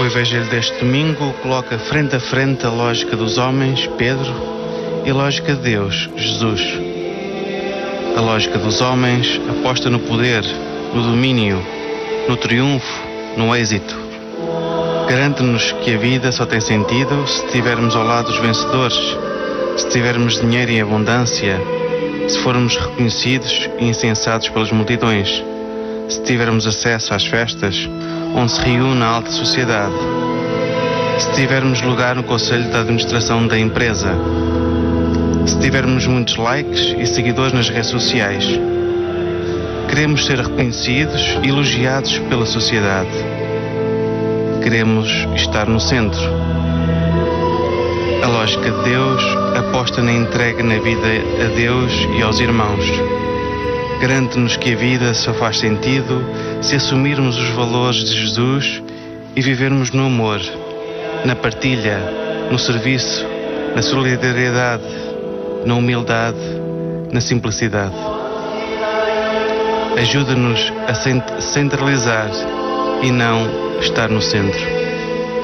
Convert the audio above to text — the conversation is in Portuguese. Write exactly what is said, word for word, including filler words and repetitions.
Evangelho deste domingo coloca frente a frente a lógica dos homens, Pedro, e a lógica de Deus, Jesus. A lógica dos homens aposta no poder, no domínio, no triunfo, no êxito. Garante-nos que a vida só tem sentido se estivermos ao lado dos vencedores, se tivermos dinheiro em abundância, se formos reconhecidos e incensados pelas multidões, se tivermos acesso às festas onde se reúne a alta sociedade, se tivermos lugar no conselho de administração da empresa, se tivermos muitos likes e seguidores nas redes sociais. Queremos ser reconhecidos e elogiados pela sociedade. Queremos estar no centro. A lógica de Deus aposta na entrega na vida a Deus e aos irmãos. Garante-nos que a vida só faz sentido se assumirmos os valores de Jesus e vivermos no amor, na partilha, no serviço, na solidariedade, na humildade, na simplicidade. Ajuda-nos a centralizar e não estar no centro.